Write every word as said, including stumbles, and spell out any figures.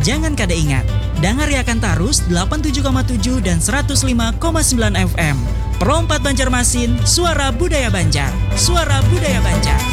jangan kada ingat. Dangariakan tarus delapan puluh tujuh koma tujuh dan seratus lima koma sembilan F M. Perompat Banjarmasin, suara budaya Banjar. Suara budaya Banjar.